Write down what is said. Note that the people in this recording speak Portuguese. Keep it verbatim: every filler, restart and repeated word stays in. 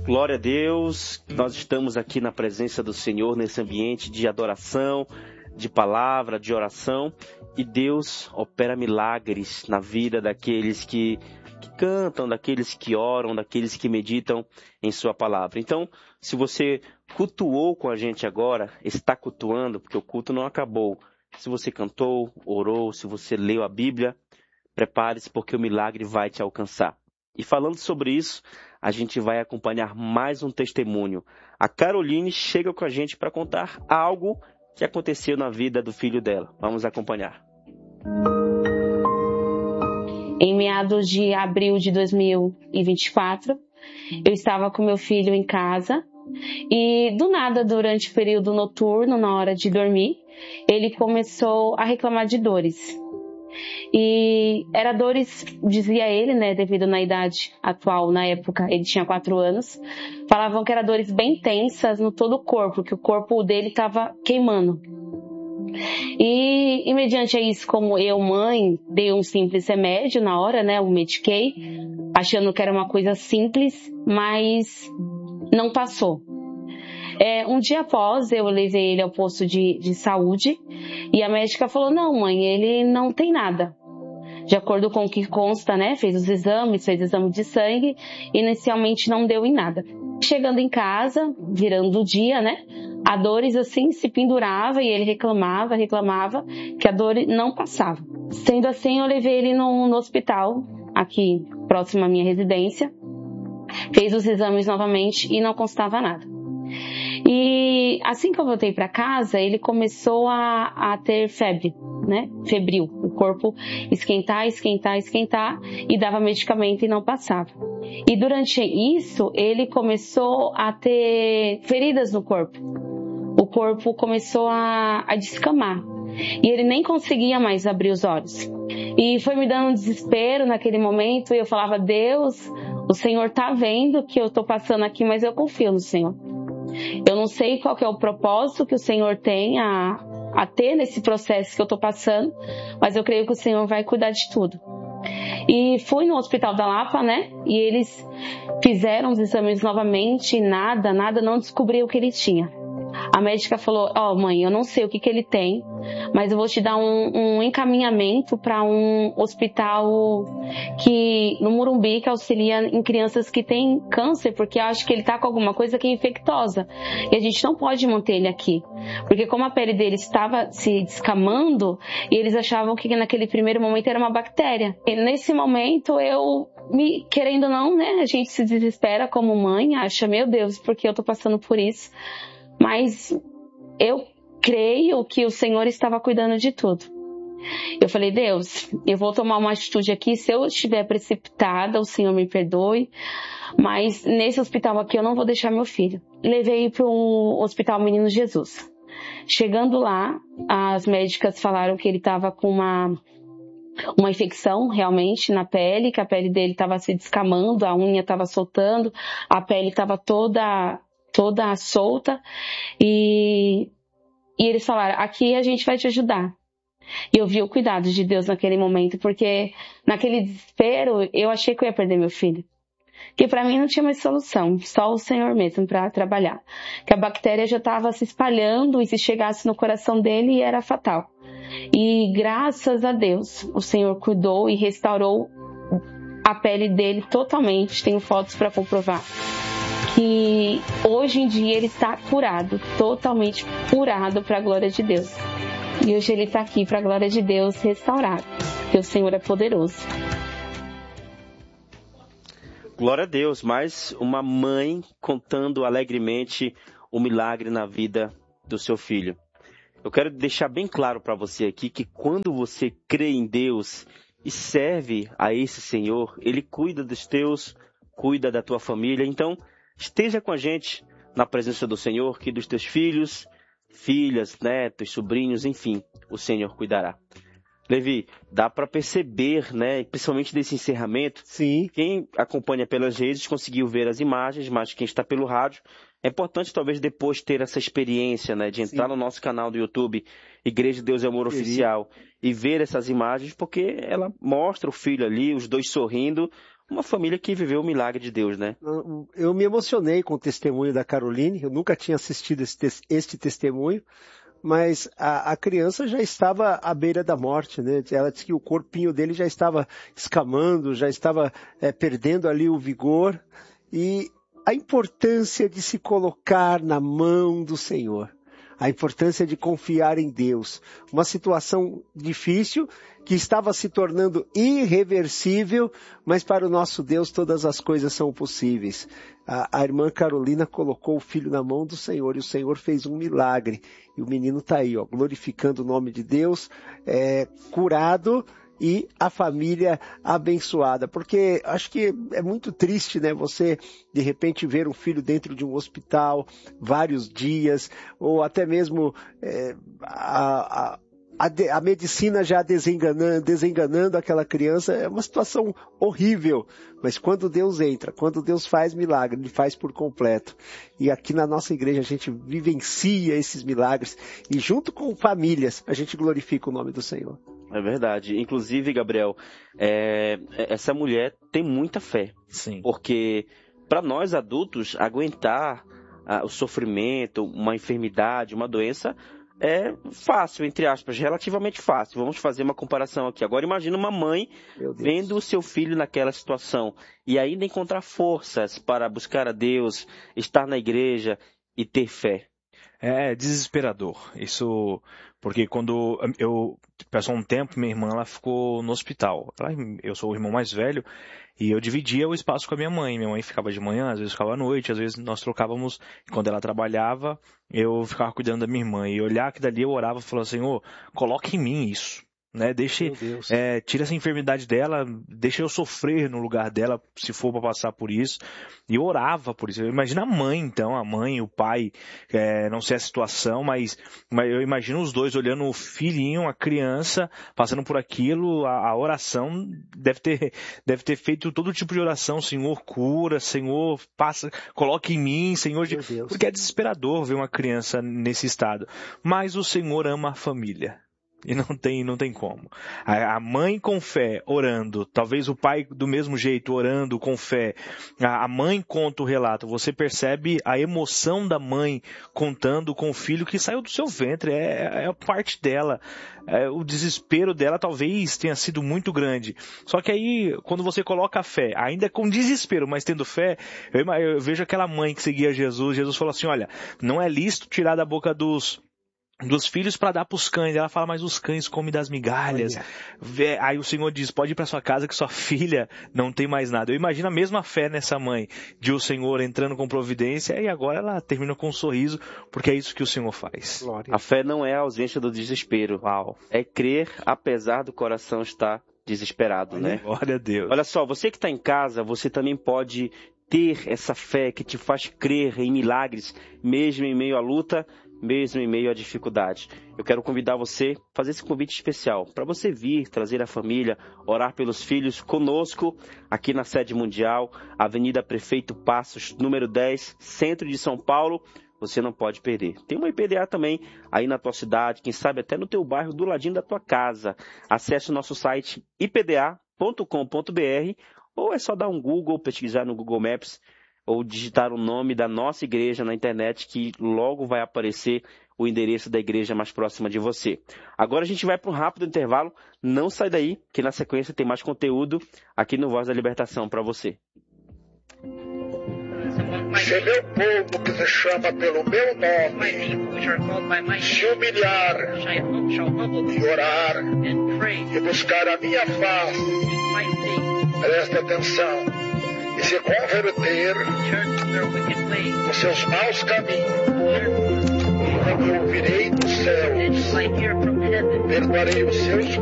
Glória a Deus, nós estamos aqui na presença do Senhor, nesse ambiente de adoração, de palavra, de oração, e Deus opera milagres na vida daqueles que, que cantam, daqueles que oram, daqueles que meditam em sua palavra. Então, se você cultuou com a gente agora, está cultuando, porque o culto não acabou. Se você cantou, orou, se você leu a Bíblia, prepare-se porque o milagre vai te alcançar. E falando sobre isso, a gente vai acompanhar mais um testemunho. A Caroline chega com a gente para contar algo que aconteceu na vida do filho dela. Vamos acompanhar. Em meados de abril de dois mil e vinte e quatro, eu estava com meu filho em casa e do nada, durante o período noturno, na hora de dormir, ele começou a reclamar de dores. E era dores, dizia ele, né, devido na idade atual, na época ele tinha quatro anos, falavam que eram dores bem intensas no todo o corpo, que o corpo dele estava queimando. E, e mediante isso, como eu, mãe, dei um simples remédio na hora, né, o mediquei, achando que era uma coisa simples, mas não passou. É, um dia após, eu levei ele ao posto de, de saúde e a médica falou, não, mãe, ele não tem nada. De acordo com o que consta, né, fez os exames, fez exame de sangue, inicialmente não deu em nada. Chegando em casa, virando o dia, né, a dores assim se pendurava e ele reclamava, reclamava que a dor não passava. Sendo assim, eu levei ele no, no hospital, aqui próximo à minha residência, fez os exames novamente e não constava nada. E assim que eu voltei para casa, ele começou a, a ter febre, né? Febril. O corpo esquentar, esquentar, esquentar e dava medicamento e não passava. E durante isso, ele começou a ter feridas no corpo. O corpo começou a, a descamar. E ele nem conseguia mais abrir os olhos. E foi me dando um desespero naquele momento. E eu falava, Deus, o Senhor tá vendo que eu tô passando aqui, mas eu confio no Senhor. Eu não sei qual que é o propósito que o Senhor tem a, a ter nesse processo que eu estou passando, mas eu creio que o Senhor vai cuidar de tudo. E fui no Hospital da Lapa, né? E eles fizeram os exames novamente e nada, nada, não descobriu o que ele tinha. A médica falou, ó, oh, mãe, eu não sei o que que ele tem, mas eu vou te dar um, um encaminhamento para um hospital que, no Morumbi, que auxilia em crianças que têm câncer, porque eu acho que ele tá com alguma coisa que é infectosa. E a gente não pode manter ele aqui. Porque como a pele dele estava se descamando, e eles achavam que naquele primeiro momento era uma bactéria. E nesse momento eu, me, querendo ou não, né, a gente se desespera como mãe, acha, meu Deus, porque eu tô passando por isso. Mas eu creio que o Senhor estava cuidando de tudo. Eu falei, Deus, eu vou tomar uma atitude aqui, se eu estiver precipitada, o Senhor me perdoe, mas nesse hospital aqui eu não vou deixar meu filho. Levei para o Hospital Menino Jesus. Chegando lá, as médicas falaram que ele estava com uma, uma infecção realmente na pele, que a pele dele estava se descamando, a unha estava soltando, a pele estava toda... toda solta, e, e eles falaram, aqui a gente vai te ajudar. E eu vi o cuidado de Deus naquele momento, porque naquele desespero eu achei que eu ia perder meu filho. Que para mim não tinha mais solução, só o Senhor mesmo para trabalhar. Que a bactéria já estava se espalhando e se chegasse no coração dele era fatal. E graças a Deus, o Senhor cuidou e restaurou a pele dele totalmente, tenho fotos para comprovar. Que hoje em dia ele está curado, totalmente curado para a glória de Deus. E hoje ele está aqui para a glória de Deus restaurado, porque o Senhor é poderoso. Glória a Deus, mais uma mãe contando alegremente o milagre na vida do seu filho. Eu quero deixar bem claro para você aqui que quando você crê em Deus e serve a esse Senhor, Ele cuida dos teus, cuida da tua família. Então, esteja com a gente na presença do Senhor, que dos teus filhos, filhas, netos, sobrinhos, enfim, o Senhor cuidará. Levi, dá para perceber, né, principalmente desse encerramento, sim. Quem acompanha pelas redes conseguiu ver as imagens, mas quem está pelo rádio, é importante talvez depois ter essa experiência, né, de entrar Sim. no nosso canal do YouTube, Igreja de Deus e Amor Oficial, e ver essas imagens, porque ela mostra o filho ali, os dois sorrindo, uma família que viveu o milagre de Deus, né? Eu me emocionei com o testemunho da Caroline, eu nunca tinha assistido esse, este testemunho, mas a, a criança já estava à beira da morte, né? Ela disse que o corpinho dele já estava escamando, já estava é, perdendo ali o vigor, e a importância de se colocar na mão do Senhor. A importância de confiar em Deus. Uma situação difícil que estava se tornando irreversível, mas para o nosso Deus todas as coisas são possíveis. A, a irmã Carolina colocou o filho na mão do Senhor e o Senhor fez um milagre. E o menino está aí, ó, glorificando o nome de Deus, é, curado, e a família abençoada, porque acho que é muito triste, né, você de repente ver um filho dentro de um hospital vários dias, ou até mesmo é, a, a, a, a medicina já desenganando, desenganando aquela criança, é uma situação horrível, mas quando Deus entra, quando Deus faz milagre, Ele faz por completo. E aqui na nossa igreja a gente vivencia esses milagres, e junto com famílias a gente glorifica o nome do Senhor. É verdade. Inclusive, Gabriel, é, essa mulher tem muita fé. Sim. Porque para nós adultos, aguentar ah, o sofrimento, uma enfermidade, uma doença, é fácil, entre aspas, relativamente fácil. Vamos fazer uma comparação aqui. Agora imagina uma mãe vendo o seu filho naquela situação e ainda encontrar forças para buscar a Deus, estar na igreja e ter fé. É desesperador. Isso porque quando eu passou um tempo, minha irmã ela ficou no hospital. Ela, eu sou o irmão mais velho e eu dividia o espaço com a minha mãe. Minha mãe ficava de manhã, às vezes ficava à noite, às vezes nós trocávamos. Quando ela trabalhava, eu ficava cuidando da minha irmã. E olhar que dali eu orava e falava, Senhor, coloque em mim isso. Né? Deixe, é, tira essa enfermidade dela, deixa eu sofrer no lugar dela, se for para passar por isso. E eu orava por isso. Imagina a mãe, então, a mãe, o pai, é, não sei a situação, mas, mas eu imagino os dois olhando o filhinho, a criança, passando por aquilo. A, a oração deve ter, deve ter feito todo tipo de oração. Senhor, cura, Senhor, passa, coloque em mim, Senhor, de... porque é desesperador ver uma criança nesse estado. Mas o Senhor ama a família. E não tem, não tem como. A mãe com fé, orando. Talvez o pai do mesmo jeito, orando com fé. A mãe conta o relato. Você percebe a emoção da mãe contando com o filho que saiu do seu ventre. É, é a parte dela. É, o desespero dela talvez tenha sido muito grande. Só que aí, quando você coloca a fé, ainda com desespero, mas tendo fé, eu, eu vejo aquela mãe que seguia Jesus. Jesus falou assim, olha, não é lícito tirar da boca dos... dos filhos para dar para os cães. Ela fala, mas os cães comem das migalhas. Olha. Aí o Senhor diz, pode ir para sua casa que sua filha não tem mais nada. Eu imagino a mesma fé nessa mãe, de o Senhor entrando com providência, e agora ela termina com um sorriso, porque é isso que o Senhor faz. Glória. A fé não é a ausência do desespero. Uau. É crer apesar do coração estar desesperado, Olha, né? Glória a Deus. Olha só, você que está em casa, você também pode ter essa fé que te faz crer em milagres, mesmo em meio à luta, mesmo em meio à dificuldade. Eu quero convidar você a fazer esse convite especial, para você vir, trazer a família, orar pelos filhos conosco, aqui na sede mundial, Avenida Prefeito Passos, número dez, centro de São Paulo. Você não pode perder. Tem uma I P D A também aí na tua cidade, quem sabe até no teu bairro, do ladinho da tua casa. Acesse o nosso site i p d a ponto com ponto b r ou é só dar um Google, pesquisar no Google Maps, ou digitar o nome da nossa igreja na internet, que logo vai aparecer o endereço da igreja mais próxima de você. Agora a gente vai para um rápido intervalo. Não sai daí, que na sequência tem mais conteúdo aqui no Voz da Libertação para você. Se meu povo que se chama pelo meu nome se humilhar e orar e buscar a minha face, preste atenção, e se converter dos seus maus caminhos, então eu ouvirei dos céus, perdoarei os seus